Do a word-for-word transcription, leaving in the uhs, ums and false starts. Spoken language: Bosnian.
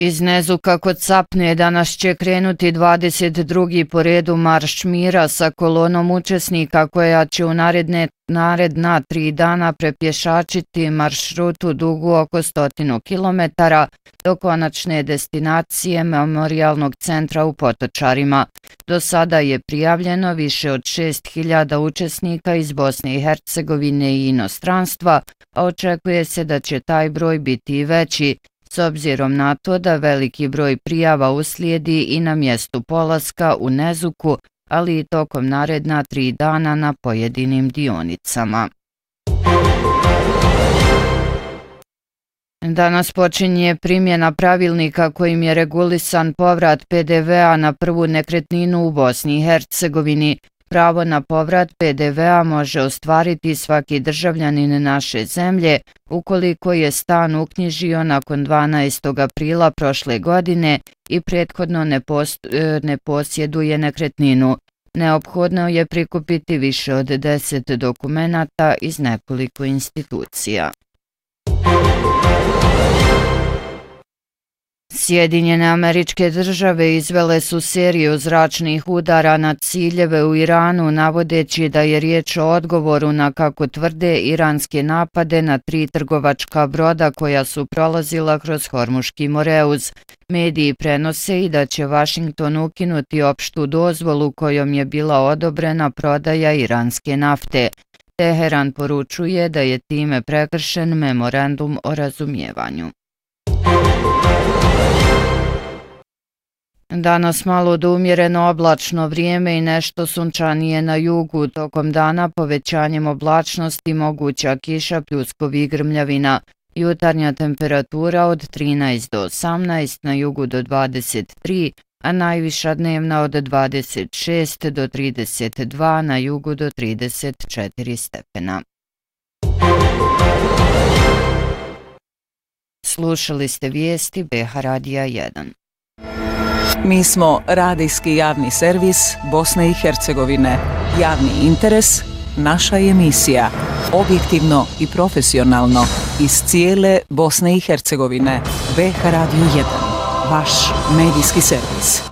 Iz Nezuka kod Sapne danas će krenuti dvadeset drugi po redu Marš mira sa kolonom učesnika koja će u naredne, naredna tri dana prepješačiti maršrutu dugu oko stotinu kilometara do konačne destinacije Memorijalnog centra u Potočarima. Do sada je prijavljeno više od šest hiljada učesnika iz Bosne i Hercegovine i inostranstva, a očekuje se da će taj broj biti i veći, s obzirom na to da veliki broj prijava uslijedi i na mjestu polaska u Nezuku, ali i tokom naredna tri dana na pojedinim dionicama. Danas počinje primjena pravilnika kojim je regulisan povrat P D V-a na prvu nekretninu u Bosni i Hercegovini. Pravo na povrat P D V-a može ostvariti svaki državljanin naše zemlje ukoliko je stan uknjižio nakon dvanaestog aprila prošle godine i prethodno ne, post, ne posjeduje nekretninu. Neophodno je prikupiti više od deset dokumenata iz nekoliko institucija. Sjedinjene Američke Države izvele su seriju zračnih udara na ciljeve u Iranu, navodeći da je riječ o odgovoru na, kako tvrde, iranske napade na tri trgovačka broda koja su prolazila kroz Hormuški Moreuz. Mediji prenose i da će Washington ukinuti opštu dozvolu kojom je bila odobrena prodaja iranske nafte. Teheran poručuje da je time prekršen memorandum o razumijevanju. Danas malo do umjereno oblačno vrijeme i nešto sunčanije na jugu. Tokom dana povećanjem oblačnosti moguća kiša, pljuskovi i grmljavina. Jutarnja temperatura od trinaest do osamnaest, na jugu do dvadeset tri, a najviša dnevna od dvadeset šest do trideset dva, na jugu do trideset četiri stepena. Slušali ste vijesti B H Radija jedan. Mi smo radijski javni servis Bosne i Hercegovine. Javni interes, naša emisija. Objektivno i profesionalno iz cijele Bosne i Hercegovine. B H Radio jedan. Vaš medijski servis.